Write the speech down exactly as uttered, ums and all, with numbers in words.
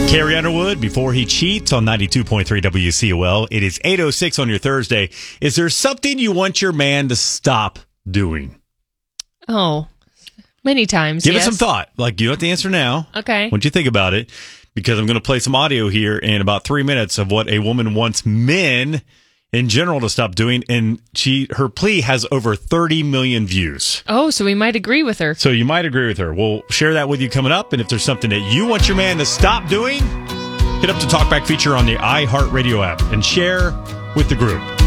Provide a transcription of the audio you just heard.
Carrie Underwood, Before He Cheats on ninety-two point three W C O L. It is eight oh six on your Thursday. Is there something you want your man to stop doing? Oh, many times, Give yes. it some thought. Like, you don't have to answer now. Okay. Once you think about it, because I'm going to play some audio here in about three minutes of what a woman wants men in general to stop doing, and she her plea has over thirty million views. Oh, so we might agree with her. So you might agree with her. We'll share that with you coming up, and if there's something that you want your man to stop doing, hit up the Talkback feature on the iHeartRadio app and share with the group.